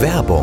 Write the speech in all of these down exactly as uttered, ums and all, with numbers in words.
Werbung.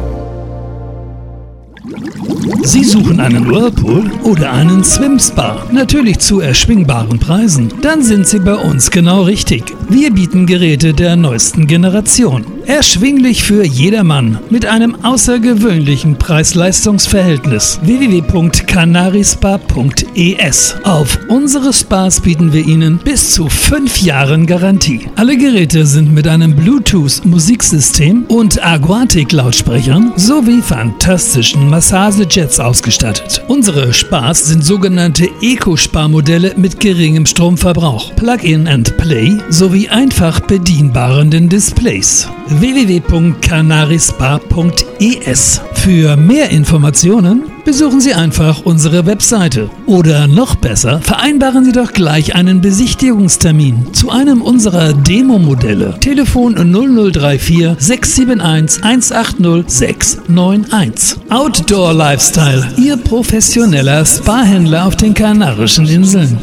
Sie suchen einen Whirlpool oder einen Swim-Spa? Natürlich zu erschwingbaren Preisen? Dann sind Sie bei uns genau richtig. Wir bieten Geräte der neuesten Generation. Erschwinglich für jedermann mit einem außergewöhnlichen Preis-Leistungs-Verhältnis. w w w punkt canarispa punkt e s. Auf unsere Spas bieten wir Ihnen bis zu fünf Jahren Garantie. Alle Geräte sind mit einem Bluetooth-Musiksystem und Aquatic-Lautsprechern sowie fantastischen Massagejets ausgestattet. Unsere Spas sind sogenannte Eco-Spa-Modelle mit geringem Stromverbrauch, Plug-in and Play sowie einfach bedienbaren Displays. w w w punkt canarispa punkt e s. Für mehr Informationen besuchen Sie einfach unsere Webseite. Oder noch besser, vereinbaren Sie doch gleich einen Besichtigungstermin zu einem unserer Demo-Modelle. Telefon null null drei vier sechs sieben eins eins acht null sechs neun eins. Outdoor Lifestyle, Ihr professioneller Spa-Händler auf den Kanarischen Inseln.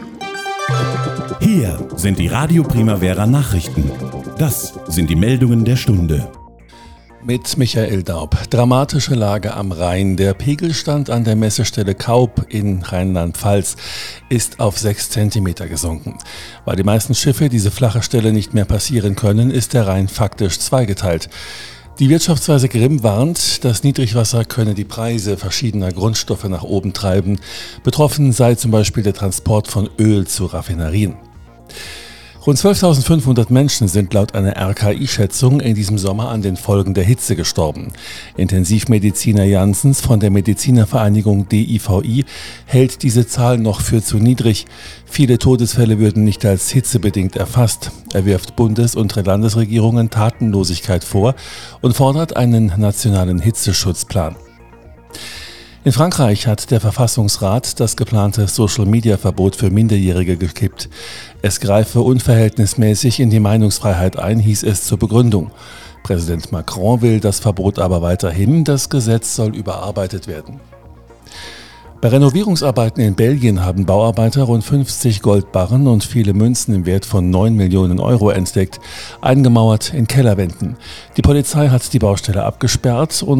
Hier sind die Radio Primavera Nachrichten. Das sind die Meldungen der Stunde. Mit Michael Daub. Dramatische Lage am Rhein. Der Pegelstand an der Messestelle Kaub in Rheinland-Pfalz ist auf sechs Zentimeter gesunken. Weil die meisten Schiffe diese flache Stelle nicht mehr passieren können, ist der Rhein faktisch zweigeteilt. Die Wirtschaftsweise Grimm warnt, das Niedrigwasser könne die Preise verschiedener Grundstoffe nach oben treiben. Betroffen sei zum Beispiel der Transport von Öl zu Raffinerien. Rund zwölftausendfünfhundert Menschen sind laut einer R K I-Schätzung in diesem Sommer an den Folgen der Hitze gestorben. Intensivmediziner Janssens von der Medizinervereinigung D I V I hält diese Zahl noch für zu niedrig. Viele Todesfälle würden nicht als hitzebedingt erfasst. Er wirft Bundes- und Landesregierungen Tatenlosigkeit vor und fordert einen nationalen Hitzeschutzplan. In Frankreich hat der Verfassungsrat das geplante Social-Media-Verbot für Minderjährige gekippt. Es greife unverhältnismäßig in die Meinungsfreiheit ein, hieß es zur Begründung. Präsident Macron will das Verbot aber weiterhin. Das Gesetz soll überarbeitet werden. Bei Renovierungsarbeiten in Belgien haben Bauarbeiter rund fünfzig Goldbarren und viele Münzen im Wert von neun Millionen Euro entdeckt, eingemauert in Kellerwänden. Die Polizei hat die Baustelle abgesperrt und